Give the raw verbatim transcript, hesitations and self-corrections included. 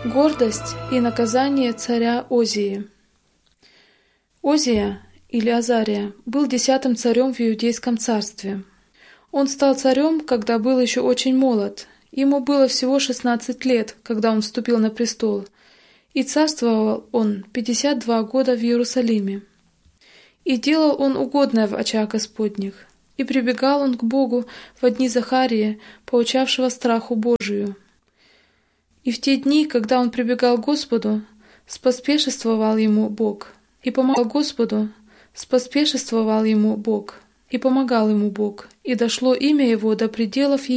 Гордость и наказание царя Озии. Озия, или Азария, был десятым царем в Иудейском царстве. Он стал царем, когда был еще очень молод. Ему было всего шестнадцать лет, когда он вступил на престол, и царствовал он пятьдесят два года в Иерусалиме. И делал он угодное в очах Господних, и прибегал он к Богу во дни Захарии, поучавшего страху Божию. И в те дни, когда он прибегал к Господу, споспешествовал ему Бог, и помогал Господу, споспешествовал ему Бог, и помогал ему Бог, и дошло имя его до пределов